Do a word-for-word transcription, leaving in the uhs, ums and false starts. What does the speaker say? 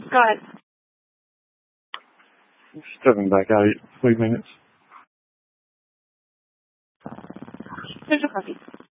Go ahead. Stepping back out three minutes. Here's your coffee.